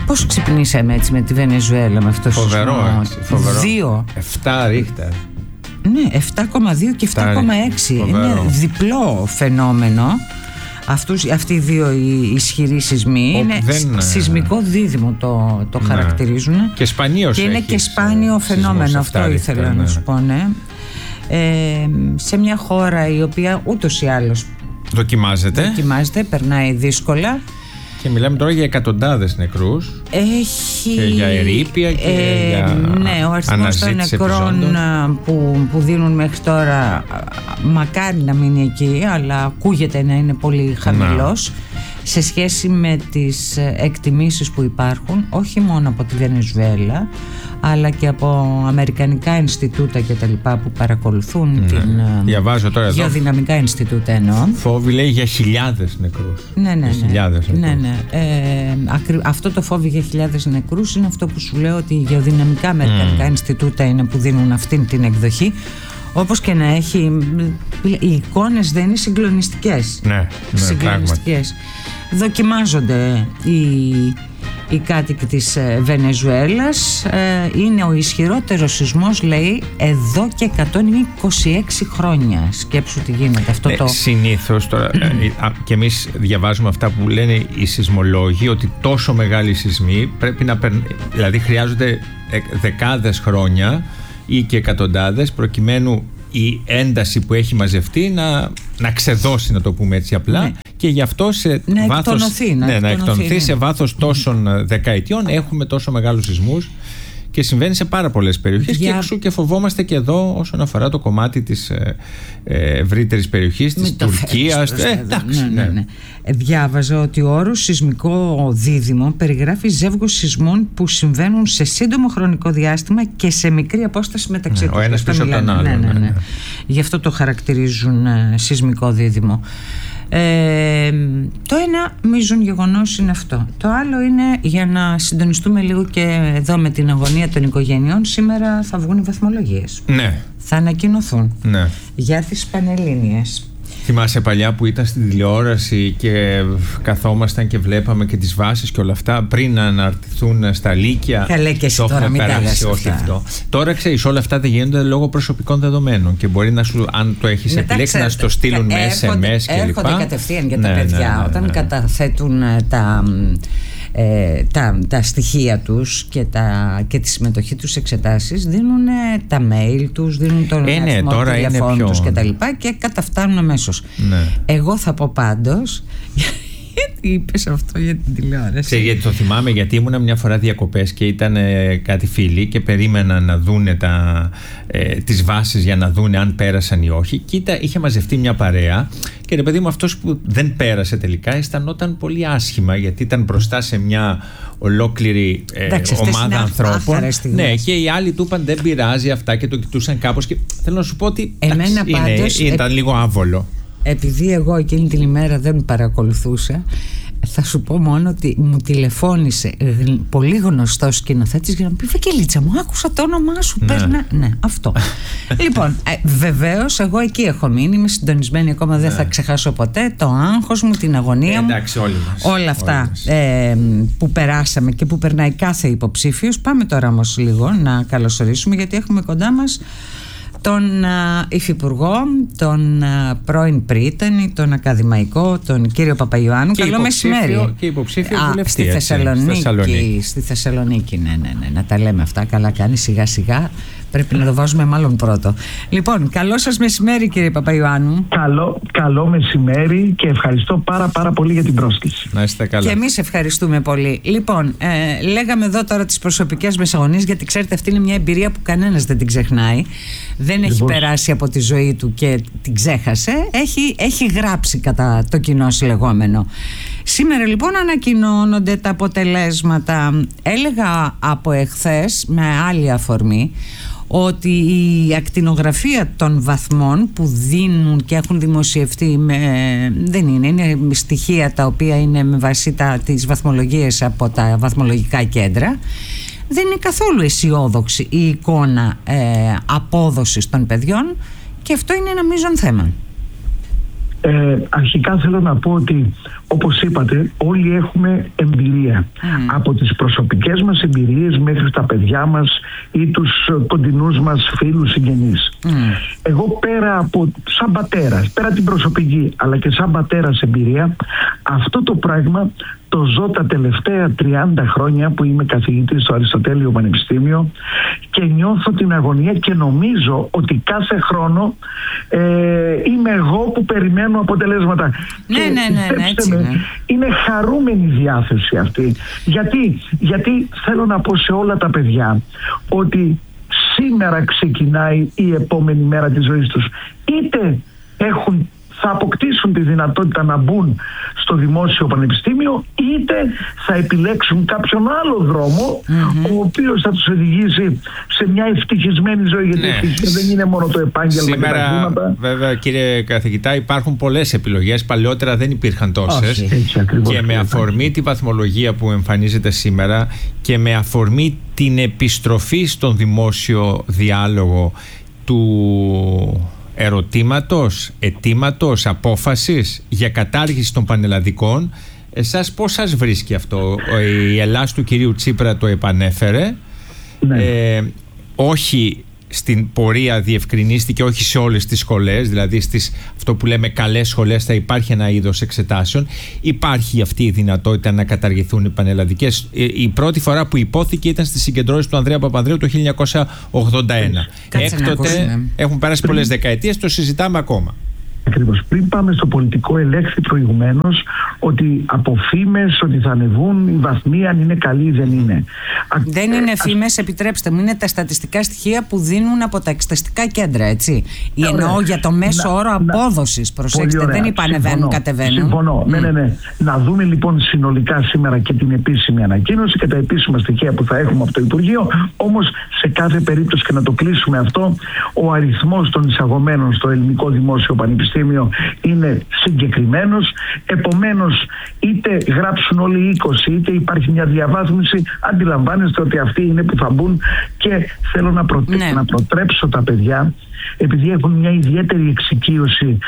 Πόσο ξυπνήσαμε έτσι με τη Βενεζουέλα με αυτό το φοβερό. 2. 7 ρίχτερ. Ναι, 7,2 και 7,6. Είναι διπλό φαινόμενο. Αυτοί οι δύο ισχυροί σεισμοί είναι σεισμικό δίδυμο το χαρακτηρίζουν. Και σπανίως και είναι και σπάνιο φαινόμενο. Αυτό ήθελα να σου πω, ναι. Σε μια χώρα η οποία ούτως ή άλλως δοκιμάζεται, περνάει δύσκολα. Και μιλάμε τώρα για εκατοντάδες νεκρούς. Και για ερείπια και για ναι, ο αριθμός των νεκρών που δίνουν μέχρι τώρα μακάρι να μείνει εκεί, αλλά ακούγεται να είναι πολύ χαμηλός σε σχέση με τις εκτιμήσεις που υπάρχουν, όχι μόνο από τη Βενεζουέλα αλλά και από αμερικανικά Ινστιτούτα και τα λοιπά που παρακολουθούν την διαβάζω τώρα γεωδυναμικά Ινστιτούτα εννοώ. Φόβοι λέει για χιλιάδες νεκρούς. Αυτό το φόβοι για χιλιάδες νεκρούς είναι αυτό που σου λέω, ότι οι γεωδυναμικά αμερικανικά Ινστιτούτα είναι που δίνουν αυτήν την εκδοχή. Όπως και να έχει, οι εικόνες δεν είναι συγκλονιστικές. Συγκλονιστικές. Δοκιμάζονται οι κάτοικοι της Βενεζουέλας. Είναι ο ισχυρότερος σεισμός, λέει, εδώ και 126 χρόνια. Σκέψου τι γίνεται αυτό το... Συνήθως τώρα και εμείς διαβάζουμε αυτά που λένε οι σεισμολόγοι, ότι τόσο μεγάλοι σεισμοί πρέπει να δηλαδή χρειάζονται δεκάδες χρόνια ή και εκατοντάδες προκειμένου η ένταση που έχει μαζευτεί να ξεδώσει, να το πούμε έτσι απλά, και γι' αυτό να εκτονωθεί σε βάθος τόσων δεκαετιών έχουμε τόσο μεγάλους σεισμούς. Και συμβαίνει σε πάρα πολλές περιοχές και εξού και φοβόμαστε και εδώ όσον αφορά το κομμάτι της ευρύτερης περιοχής της Τουρκίας. Διάβαζα ότι ο όρος σεισμικό δίδυμο περιγράφει ζεύγος σεισμών που συμβαίνουν σε σύντομο χρονικό διάστημα και σε μικρή απόσταση μεταξύ τους. Ο ένας πίσω από τον άλλο. Γι' αυτό το χαρακτηρίζουν σεισμικό δίδυμο. Το ένα μείζον γεγονός είναι αυτό. Το άλλο είναι, για να συντονιστούμε λίγο και εδώ με την αγωνία των οικογενειών, σήμερα θα βγουν οι βαθμολογίες. Θα ανακοινωθούν για τις Πανελλήνιες. Θυμάσαι παλιά που ήταν στην τηλεόραση και καθόμασταν και βλέπαμε και τις βάσεις και όλα αυτά πριν να αναρτηθούν στα Λύκεια. Καλέ και εσύ τώρα μην πέρασε όχι αυτό. Τώρα ξέρεις, όλα αυτά δεν γίνονται λόγω προσωπικών δεδομένων και μπορεί να σου, αν το έχεις επιλέξει, να σου το στείλουν με SMS κλπ. Έρχονται κατευθείαν για τα παιδιά όταν καταθέτουν τα στοιχεία τους και τη συμμετοχή τους σε εξετάσεις, δίνουν τα mail τους, δίνουν τον αριθμό του τηλεφώνου τους και τα λοιπά και καταφτάνουν αμέσως. Εγώ θα πω πάντως, γιατί είπες αυτό για την τηλεόραση? Γιατί το θυμάμαι, γιατί ήμουνα μια φορά διακοπές και ήταν κάτι φίλοι και περίμεναν να δούνε τις βάσεις για να δούνε αν πέρασαν ή όχι. Και είχε μαζευτεί μια παρέα και ρε παιδί μου, αυτός που δεν πέρασε τελικά αισθανόταν πολύ άσχημα, γιατί ήταν μπροστά σε μια ολόκληρη ομάδα ανθρώπων. Και οι άλλοι του είπαν δεν πειράζει αυτά και το κοιτούσαν κάπως. Και θέλω να σου πω ότι ήταν λίγο άβολο. Επειδή εγώ εκείνη την ημέρα δεν παρακολουθούσα, θα σου πω μόνο ότι μου τηλεφώνησε πολύ γνωστός σκηνοθέτης για να πει «Βαγγελίτσα μου, άκουσα το όνομά σου, ναι, αυτό». Λοιπόν, βεβαίως εγώ εκεί έχω μείνει, είμαι συντονισμένη ακόμα, δεν θα ξεχάσω ποτέ το άγχος μου, την αγωνία μου, όλα αυτά που περάσαμε και που περνάει κάθε υποψήφιος. Πάμε τώρα όμως λίγο να καλωσορίσουμε, γιατί έχουμε κοντά μας τον Υφυπουργό, τον πρώην πρίτανη, τον ακαδημαϊκό, τον κύριο Παπαϊωάννου. Καλό μεσημέρι. Και υποψήφιο βουλευτή. Στη Θεσσαλονίκη, ναι, να τα λέμε αυτά. Καλά κάνει, σιγά σιγά. Πρέπει να το βάζουμε μάλλον πρώτο. Λοιπόν, καλό σας μεσημέρι, κύριε Παπαϊωάννου. Καλό μεσημέρι και ευχαριστώ πάρα πολύ για την πρόσκληση. Να είστε καλά. Και εμείς ευχαριστούμε πολύ. Λοιπόν, λέγαμε εδώ τώρα τις προσωπικές μας αγωνίες, γιατί ξέρετε, αυτή είναι μια εμπειρία που κανένας δεν την ξεχνάει. Δεν έχει περάσει από τη ζωή του και την ξέχασε. Έχει γράψει κατά το κοινό λεγόμενο. Σήμερα λοιπόν ανακοινώνονται τα αποτελέσματα. Έλεγα από εχθές με άλλη αφορμή ότι η ακτινογραφία των βαθμών που δίνουν και έχουν δημοσιευτεί δεν είναι στοιχεία τα οποία είναι με βάση τις βαθμολογίες από τα βαθμολογικά κέντρα. Δεν είναι καθόλου αισιόδοξη η εικόνα απόδοσης των παιδιών και αυτό είναι ένα μείζον θέμα. Αρχικά θέλω να πω ότι, όπως είπατε, όλοι έχουμε εμπειρία. Από τις προσωπικές μας εμπειρίες μέχρι τα παιδιά μας ή τους κοντινούς μας φίλους, συγγενείς. Εγώ σαν πατέρας, πέρα την προσωπική αλλά και σαν πατέρας εμπειρία, αυτό το πράγμα το ζω τα τελευταία 30 χρόνια που είμαι καθηγητής στο Αριστοτέλειο Πανεπιστήμιο και νιώθω την αγωνία και νομίζω ότι κάθε χρόνο είμαι εγώ που περιμένω αποτελέσματα. Ναι, έτσι είναι. Είναι χαρούμενη η διάθεση αυτή. Γιατί θέλω να πω σε όλα τα παιδιά ότι σήμερα ξεκινάει η επόμενη μέρα της ζωής τους. Είτε θα αποκτήσουν τη δυνατότητα να μπουν στο δημόσιο πανεπιστήμιο, είτε θα επιλέξουν κάποιον άλλο δρόμο, ο οποίος θα τους οδηγήσει σε μια ευτυχισμένη ζωή. Γιατί δεν είναι μόνο το επάγγελμα. Σήμερα, και τα χρήματα. Βέβαια, κύριε καθηγητά, υπάρχουν πολλές επιλογές. Παλιότερα δεν υπήρχαν τόσες. Και με αφορμή τη βαθμολογία που εμφανίζεται σήμερα και με αφορμή την επιστροφή στον δημόσιο διάλογο του ερωτήματος, αιτήματος, απόφασης για κατάργηση των πανελλαδικών, εσάς πώς σας βρίσκει αυτό? Η Ελλάς του κυρίου Τσίπρα το επανέφερε, όχι στην πορεία διευκρινίστηκε, όχι σε όλες τις σχολές, δηλαδή στις αυτό που λέμε καλές σχολές θα υπάρχει ένα είδος εξετάσεων. Υπάρχει αυτή η δυνατότητα να καταργηθούν οι πανελλαδικές. Η πρώτη φορά που υπόθηκε ήταν στη συγκεντρώση του Ανδρέα Παπανδρέου το 1981. Έκτοτε έχουν περάσει πολλές δεκαετίες, το συζητάμε ακόμα. Ακριβώς. Πριν πάμε στο πολιτικό, ελέγχθη προηγουμένως ότι από φήμες ότι θα ανεβούν οι βαθμοί, αν είναι καλοί ή δεν είναι. Δεν είναι φήμες, επιτρέψτε μου, είναι τα στατιστικά στοιχεία που δίνουν από τα εξεταστικά κέντρα, έτσι. Εννοώ για το μέσο όρο απόδοσης. Προσέξτε, δεν είπα ανεβαίνουν, κατεβαίνουν. Συμφωνώ. Ναι. Να δούμε λοιπόν συνολικά σήμερα και την επίσημη ανακοίνωση και τα επίσημα στοιχεία που θα έχουμε από το Υπουργείο. Όμως σε κάθε περίπτωση, και να το κλείσουμε αυτό, ο αριθμός των εισαγωμένων στο ελληνικό δημόσιο πανεπιστήμιο είναι συγκεκριμένος. Επομένως, είτε γράψουν όλοι 20 είτε υπάρχει μια διαβάθμιση, αντιλαμβάνεστε ότι αυτοί είναι που θα μπουν. Και θέλω να προτρέψω τα παιδιά, επειδή έχουν μια ιδιαίτερη εξοικείωση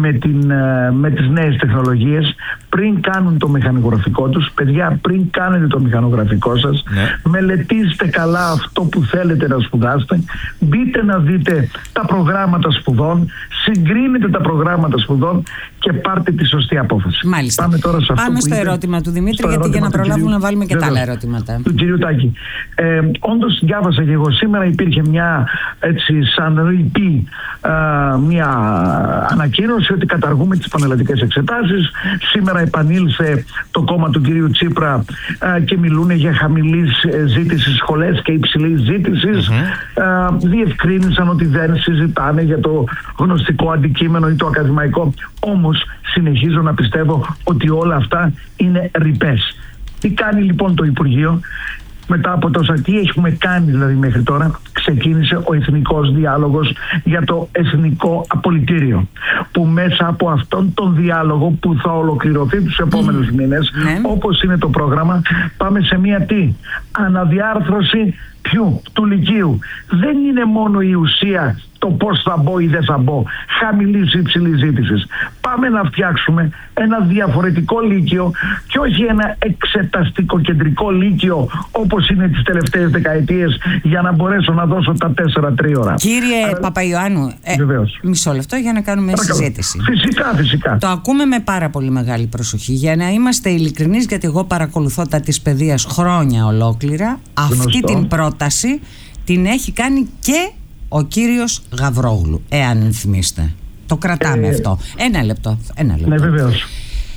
με τις νέες τεχνολογίες, πριν κάνουν το μηχανογραφικό τους, παιδιά, πριν κάνετε το μηχανογραφικό σας, μελετήστε καλά αυτό που θέλετε να σπουδάσετε, μπείτε να δείτε τα προγράμματα σπουδών, συγκρίνετε τα προγράμματα σπουδών και πάρτε τη σωστή απόφαση. Μάλιστα. Πάμε τώρα σε αυτό που στο ερώτημα του Δημήτρη, γιατί για να προλάβουμε να βάλουμε και τα άλλα ερωτήματα. Του κυρίου Τάκη. Όντως διάβασα και εγώ σήμερα, υπήρχε μια έτσι σαν ρηπή μια ανακοίνωση ότι καταργούμε τις πανελλαδικές εξετάσεις. Σήμερα επανήλθε το κόμμα του κυρίου Τσίπρα και μιλούν για χαμηλής ζήτησης σχολές και υψηλής ζήτησης. Διευκρίνησαν ότι δεν συζητάνε για το γνωστικό αντικείμενο ή το ακαδημαϊκό. Όμως συνεχίζω να πιστεύω ότι όλα αυτά είναι ρηπές. Τι κάνει λοιπόν το Υπουργείο? Μετά από τόσα, τι έχουμε κάνει δηλαδή μέχρι τώρα? Ξεκίνησε ο εθνικός διάλογος για το εθνικό απολυτήριο, που μέσα από αυτόν τον διάλογο που θα ολοκληρωθεί τους επόμενους μήνες, όπως είναι το πρόγραμμα, πάμε σε μια αναδιάρθρωση του Λυκείου. Δεν είναι μόνο η ουσία το πώς θα μπω ή δεν θα μπω, χαμηλής ή υψηλής ζήτησης. Πάμε να φτιάξουμε ένα διαφορετικό λύκειο και όχι ένα εξεταστικό κεντρικό λύκειο όπως είναι τις τελευταίες δεκαετίες, για να μπορέσω να δώσω τα 4 τρίωρα. Κύριε Παπαϊωάννου, μισό λεπτό για να κάνουμε συζήτηση. Φυσικά. Το ακούμε με πάρα πολύ μεγάλη προσοχή. Για να είμαστε ειλικρινείς, γιατί εγώ παρακολουθώ τα της παιδείας χρόνια ολόκληρα, αυτή την πρόταση την έχει κάνει και ο κύριος Γαβρόγλου, εάν θυμίστε. Το κρατάμε αυτό. Ένα λεπτό. Ναι, βεβαίως.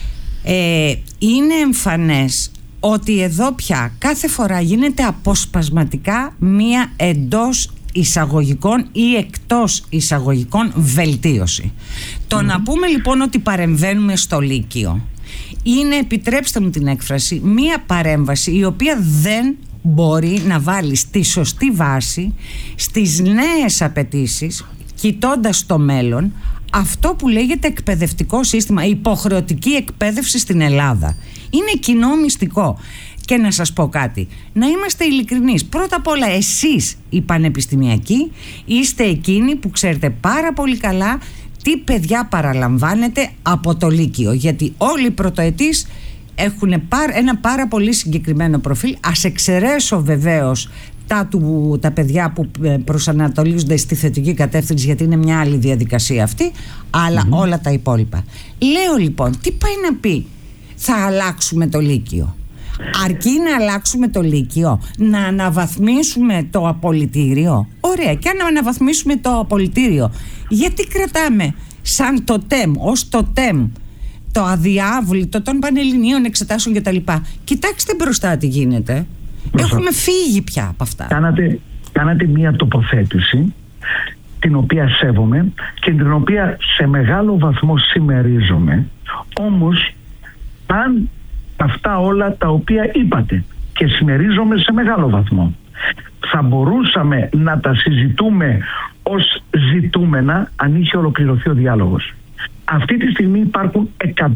Είναι εμφανές ότι εδώ πια κάθε φορά γίνεται αποσπασματικά μία εντός εισαγωγικών ή εκτός εισαγωγικών βελτίωση. Το να πούμε λοιπόν ότι παρεμβαίνουμε στο Λύκειο είναι, επιτρέψτε μου την έκφραση, μία παρέμβαση η οποία δεν μπορεί να βάλει στη σωστή βάση, στις νέες απαιτήσεις, κοιτώντας το μέλλον, αυτό που λέγεται εκπαιδευτικό σύστημα, υποχρεωτική εκπαίδευση στην Ελλάδα. Είναι κοινό μυστικό. Και να σας πω κάτι, να είμαστε ειλικρινείς. Πρώτα απ' όλα, εσείς οι πανεπιστημιακοί είστε εκείνοι που ξέρετε πάρα πολύ καλά τι παιδιά παραλαμβάνετε από το Λύκειο, γιατί όλοι οι πρωτοετής έχουν ένα πάρα πολύ συγκεκριμένο προφίλ. Ας εξαιρέσω βεβαίως τα παιδιά που προσανατολίζονται στη θετική κατεύθυνση, γιατί είναι μια άλλη διαδικασία αυτή, αλλά όλα τα υπόλοιπα. Λέω λοιπόν, τι πάει να πει θα αλλάξουμε το Λύκειο? Αρκεί να αλλάξουμε το Λύκειο, να αναβαθμίσουμε το απολυτήριο? Ωραία, και αν αναβαθμίσουμε το απολυτήριο, γιατί κρατάμε σαν το ΤΕΜ, ως το ΤΕΜ, το αδιάβλητο των πανελληνίων εξετάσεων κτλ? Κοιτάξτε μπροστά τι γίνεται. Έχουμε φύγει πια από αυτά. Κάνατε μία τοποθέτηση την οποία σέβομαι και την οποία σε μεγάλο βαθμό συμμερίζομαι. Όμως αν αυτά όλα τα οποία είπατε και συμμερίζομαι σε μεγάλο βαθμό, θα μπορούσαμε να τα συζητούμε ως ζητούμενα αν είχε ολοκληρωθεί ο διάλογος. Αυτή τη στιγμή υπάρχουν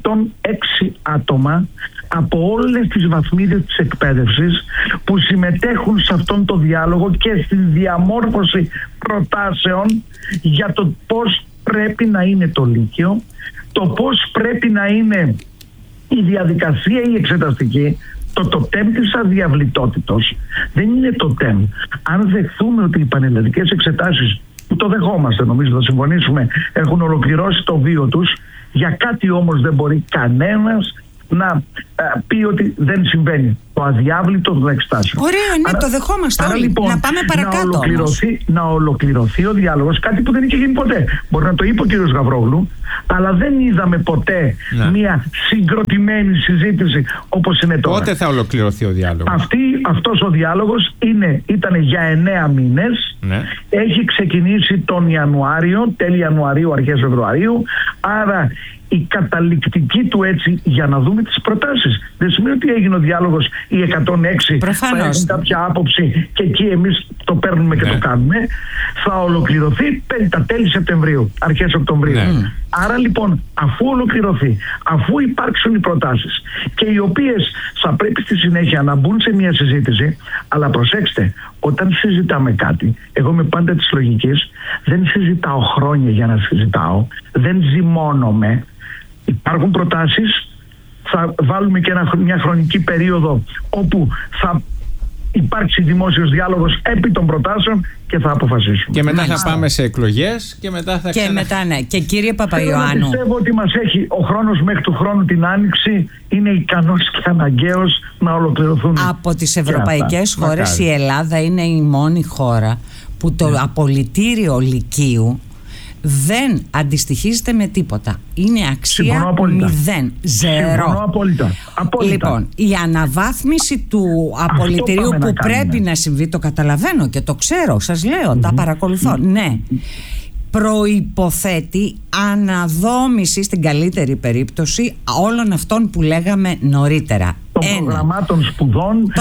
106 άτομα από όλες τις βαθμίδες της εκπαίδευσης που συμμετέχουν σε αυτόν τον διάλογο και στη διαμόρφωση προτάσεων για το πώς πρέπει να είναι το Λύκειο, το πώς πρέπει να είναι η διαδικασία η εξεταστική. Το τέμ της αδιαβλητότητος δεν είναι το τέμ. Αν δεχθούμε ότι οι πανελλαδικές εξετάσεις, που το δεχόμαστε, νομίζω θα συμφωνήσουμε, έχουν ολοκληρώσει το βίο τους, για κάτι όμως δεν μπορεί κανένας να πει ότι δεν συμβαίνει το αδιάβλητο των εξετάσεων. Ωραία, ναι, το δεχόμαστε όλοι. Λοιπόν, να πάμε παρακάτω. Να ολοκληρωθεί ο διάλογος, κάτι που δεν είχε γίνει ποτέ. Μπορεί να το είπε ο κ. Γαβρόγλου, αλλά δεν είδαμε ποτέ μια συγκροτημένη συζήτηση όπως είναι τώρα. Πότε θα ολοκληρωθεί ο διάλογος? Αυτός ο διάλογος ήταν για 9 μήνες. Ναι. Έχει ξεκινήσει τον Ιανουάριο, τέλη Ιανουαρίου, αρχές Φεβρουαρίου. Άρα η καταληκτική του έτσι για να δούμε τις προτάσεις. Δεν σημαίνει ότι έγινε ο διάλογος οι 106 προφανώς θα έχουν κάποια άποψη και εκεί εμείς το παίρνουμε και το κάνουμε. Θα ολοκληρωθεί τα τέλη Σεπτεμβρίου, αρχές Οκτωβρίου. Άρα λοιπόν, αφού ολοκληρωθεί, αφού υπάρξουν οι προτάσεις και οι οποίες θα πρέπει στη συνέχεια να μπουν σε μια συζήτηση, αλλά προσέξτε, όταν συζητάμε κάτι, εγώ είμαι πάντα της λογικής, δεν συζητάω χρόνια για να συζητάω, δεν ζυμώνομαι. Υπάρχουν προτάσεις, θα βάλουμε και μια χρονική περίοδο όπου θα υπάρξει δημόσιος διάλογος επί των προτάσεων και θα αποφασίσουμε. Και μετά θα πάμε σε εκλογές και μετά θα ναι. Και κύριε Παπαϊωάννου, πιστεύω ότι μας έχει ο χρόνος μέχρι του χρόνου την Άνοιξη, είναι ικανός και αναγκαίος να ολοκληρωθούν. Από τις ευρωπαϊκές χώρες η Ελλάδα είναι η μόνη χώρα που το απολυτήριο Λυκείου δεν αντιστοιχίζεται με τίποτα. Είναι αξία 0, 0. Συμφωνώ απόλυτα. Λοιπόν, η αναβάθμιση του απολυτηρίου που πρέπει να συμβεί, το καταλαβαίνω και το ξέρω, σας λέω, τα παρακολουθώ. Ναι. Προϋποθέτει αναδόμηση στην καλύτερη περίπτωση όλων αυτών που λέγαμε νωρίτερα. Των προγραμμάτων σπουδών,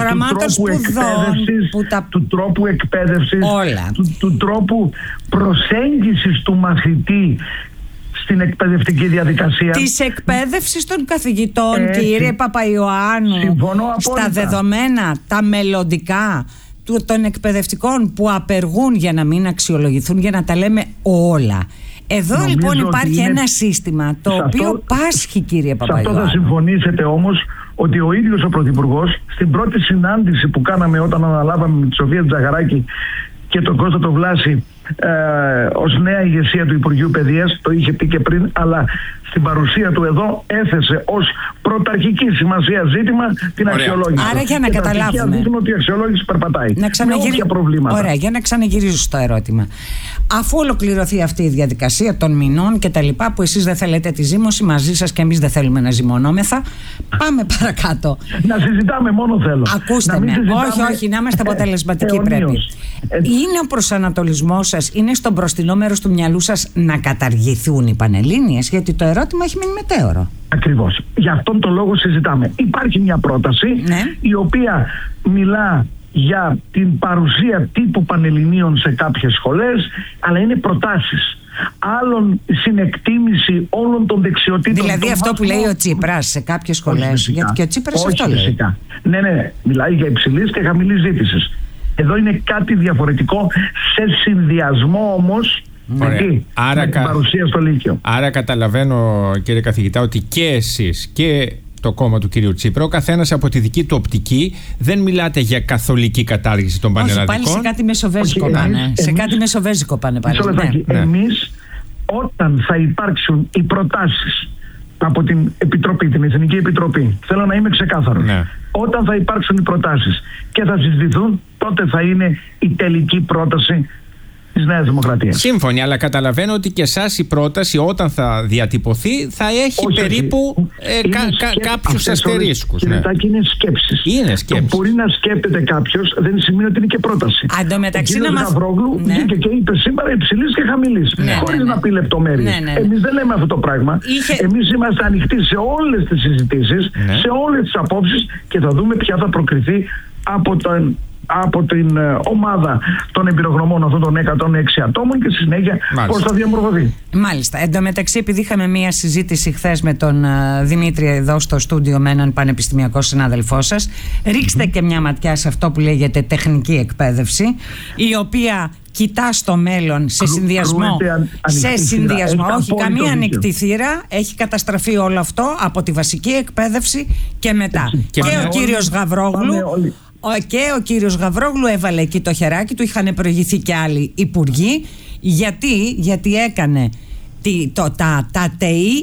του τρόπου εκπαίδευσης, του τρόπου προσέγγισης του μαθητή στην εκπαιδευτική διαδικασία. Της εκπαίδευσης των καθηγητών, κύριε Παπαϊωάννου, στα δεδομένα, τα μελλοντικά των εκπαιδευτικών που απεργούν για να μην αξιολογηθούν, για να τα λέμε όλα. Εδώ νομίζω λοιπόν υπάρχει ένα σύστημα το οποίο πάσχει, κύριε Παπαϊωάννου. Σε αυτό θα συμφωνήσετε όμως ότι ο ίδιος ο Πρωθυπουργός στην πρώτη συνάντηση που κάναμε όταν αναλάβαμε με τη Σοφία Τζαχαράκη και τον Κώστα τον Βλάση ως νέα ηγεσία του Υπουργείου Παιδείας, το είχε πει και πριν, αλλά στην παρουσία του εδώ έθεσε ως πρωταρχική σημασία ζήτημα την αξιολόγηση. Άρα για να καταλάβουμε. Δείχνουν ότι η αξιολόγηση περπατάει. Με όποια προβλήματα. Ωραία, για να ξαναγυρίσω στο ερώτημα. Αφού ολοκληρωθεί αυτή η διαδικασία των μηνών και τα λοιπά, που εσείς δεν θέλετε τη ζύμωση, μαζί σας και εμείς δεν θέλουμε να ζυμωνόμεθα, πάμε παρακάτω. Να συζητάμε μόνο θέλω. Ακούστε με. Όχι, να είμαστε αποτελεσματικοί πρέπει. Είναι ο προσανατολισμός σας, είναι στο μπροστινό μέρος του μυαλού σας να καταργηθούν οι Πανελλήνιες? Γιατί το ερώτημα έχει μείνει μετέωρο. Ακριβώς. Γι' αυτόν τον λόγο συζητάμε. Υπάρχει μια πρόταση η οποία μιλά για την παρουσία τύπου Πανελληνίων σε κάποιες σχολές, αλλά είναι προτάσεις. Άλλων συνεκτίμηση όλων των δεξιοτήτων. Δηλαδή αυτό που λέει ο Τσίπρας σε κάποιες σχολές. Γιατί και ο Τσίπρας αυτό λέει. Φυσικά. Ναι. Μιλάει για υψηλής και χαμηλής ζήτησης. Εδώ είναι κάτι διαφορετικό, σε συνδυασμό όμως Με την παρουσία στο Λύκειο. Άρα καταλαβαίνω, κύριε καθηγητά, ότι και εσείς και το κόμμα του κύριου Τσίπρα, ο καθένας από τη δική του οπτική, δεν μιλάτε για καθολική κατάργηση των πανελλαδικών. Πάλι σε κάτι μεσοβέζικο πάνε. Σε κάτι μεσοβέζικο πάνε πάλι. Εμείς, όταν θα υπάρξουν οι προτάσεις από την Επιτροπή, την Εθνική Επιτροπή, θέλω να είμαι ξεκάθαρος. Ναι. Όταν θα υπάρξουν οι προτάσεις και θα συζητηθούν, τότε θα είναι η τελική πρόταση της Νέας Δημοκρατίας. Σύμφωνοι, αλλά καταλαβαίνω ότι και εσάς η πρόταση όταν θα διατυπωθεί θα έχει περίπου κάποιους αστερίσκους. Κύριε Τάκη, είναι σκέψεις. Το μπορεί να σκέπτεται κάποιος, δεν σημαίνει ότι είναι και πρόταση. Ο κύριος Γαβρόγλου βγήκε και είπε σήμερα υψηλής και χαμηλής, χωρίς να πει λεπτομέρειες. Εμείς δεν λέμε αυτό το πράγμα. Εμείς είμαστε ανοιχτοί σε όλες τις συζητήσεις, σε όλες τις απόψεις και θα δούμε ποια θα προκριθεί από την ομάδα των εμπειρογνωμών αυτών των 106 ατόμων και στη συνέχεια πώς θα διαμορφωθεί. Μάλιστα. Εν τω μεταξύ, επειδή είχαμε μία συζήτηση χθες με τον Δημήτρη εδώ στο στούντιο με έναν πανεπιστημιακό συνάδελφό σας, ρίξτε και μια ματιά σε αυτό που λέγεται τεχνική εκπαίδευση, η οποία κοιτά στο μέλλον σε συνδυασμό. Όχι, καμία ανοιχτή θύρα. Έχει καταστραφεί όλο αυτό από τη βασική εκπαίδευση και μετά. Και ο κύριος Γαβρόγλου. Και ο κύριος Γαβρόγλου έβαλε εκεί το χεράκι του, είχαν προηγηθεί και άλλοι υπουργοί. Γιατί έκανε τα ΤΕΗ,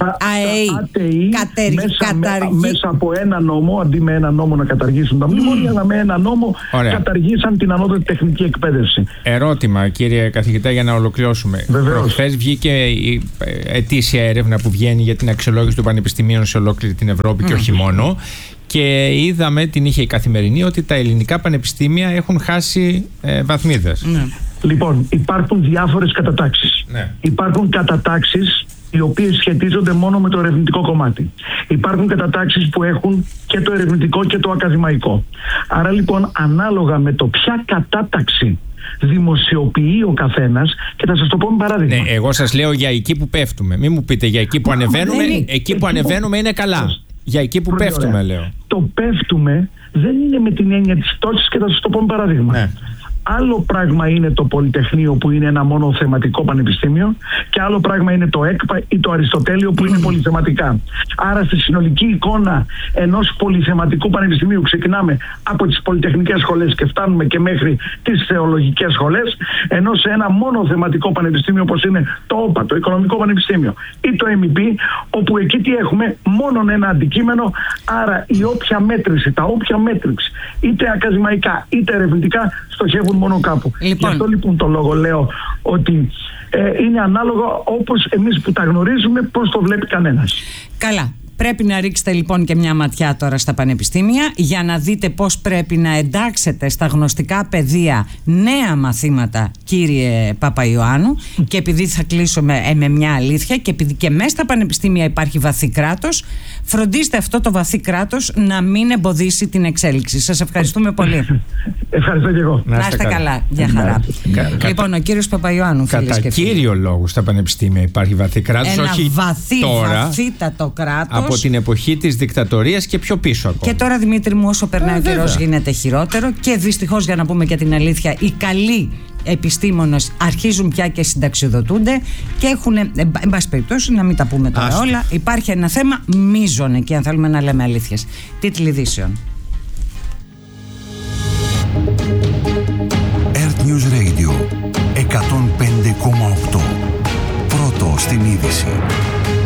μέσα από ένα νόμο, αντί με ένα νόμο να καταργήσουν τα μνημόνια, αλλά με ένα νόμο καταργήσαν την ανώτατη τεχνική εκπαίδευση. Ερώτημα, κύριε καθηγητά, για να ολοκληρώσουμε. Προχθές βγήκε η ετήσια έρευνα που βγαίνει για την αξιολόγηση των πανεπιστημίων σε ολόκληρη την Ευρώπη και όχι μόνο. Και είδαμε, την είχε η Καθημερινή, ότι τα ελληνικά πανεπιστήμια έχουν χάσει βαθμίδες. Λοιπόν, υπάρχουν διάφορες κατατάξεις. Υπάρχουν κατατάξεις οι οποίες σχετίζονται μόνο με το ερευνητικό κομμάτι. Υπάρχουν κατατάξεις που έχουν και το ερευνητικό και το ακαδημαϊκό. Άρα λοιπόν, ανάλογα με το ποια κατάταξη δημοσιοποιεί ο καθένας, και θα σας το πω με παράδειγμα. Ναι, εγώ σας λέω για εκεί που πέφτουμε. Μην μου πείτε για εκεί που ανεβαίνουμε. Εκεί που ανεβαίνουμε είναι καλά. Για εκεί που πέφτουμε, λέω. Το πέφτουμε δεν είναι με την έννοια της πτώσης και θα σας το πω με παράδειγμα. Άλλο πράγμα είναι το Πολυτεχνείο που είναι ένα μόνο θεματικό πανεπιστήμιο και άλλο πράγμα είναι το ΕΚΠΑ ή το Αριστοτέλειο που είναι πολυθεματικά. Άρα στη συνολική εικόνα ενός πολυθεματικού πανεπιστημίου ξεκινάμε από τις πολυτεχνικές σχολές και φτάνουμε και μέχρι τις θεολογικές σχολές, ενώ σε ένα μόνο θεματικό πανεπιστήμιο όπως είναι το ΟΠΑ, το Οικονομικό Πανεπιστήμιο ή το MEP, όπου εκεί τι έχουμε, μόνο ένα αντικείμενο, άρα η όποια μέτρηση, τα όποια μέτρηση, είτε ακαδημαϊκά είτε ερευνητικά, στοχεύουν μόνο κάπου. Γι' αυτό λοιπόν το λόγο λέω ότι είναι ανάλογο όπως εμείς που τα γνωρίζουμε, πώς το βλέπει κανένας. Καλά. Πρέπει να ρίξετε λοιπόν και μια ματιά τώρα στα πανεπιστήμια για να δείτε πώς πρέπει να εντάξετε στα γνωστικά πεδία νέα μαθήματα, κύριε Παπαϊωάννου. Και επειδή θα κλείσουμε με μια αλήθεια και επειδή και μέσα στα πανεπιστήμια υπάρχει βαθύ κράτος, φροντίστε αυτό το βαθύ κράτος να μην εμποδίσει την εξέλιξη. Σας ευχαριστούμε πολύ. Ευχαριστώ και εγώ. Να είστε καλά. Γεια χαρά. Λοιπόν, ο κύριος Παπαϊωάννου. Κατά κύριο λόγο στα πανεπιστήμια υπάρχει βαθύ κράτος. Ένα όχι βαθύτατο κράτος. Από την εποχή της δικτατορίας και πιο πίσω ακόμα. Και τώρα, Δημήτρη μου, όσο περνάει ο καιρός γίνεται χειρότερο και δυστυχώς, για να πούμε και την αλήθεια, οι καλοί επιστήμονες αρχίζουν πια και συνταξιοδοτούνται και έχουν, εν πάση περιπτώσει, να μην τα πούμε τώρα όλα, υπάρχει ένα θέμα μείζον εκεί, αν θέλουμε να λέμε αλήθειες. Τίτλοι ειδήσεων. Earth News Radio 105,8. Πρώτο στην είδηση.